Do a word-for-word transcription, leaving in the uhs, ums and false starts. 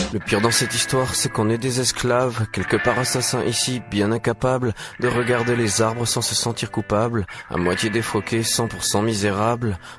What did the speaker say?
Le pire dans cette histoire, c'est qu'on est des esclaves, quelque part assassins ici, bien incapables de regarder les arbres sans se sentir coupables, à moitié défroqués, cent pour cent misérables.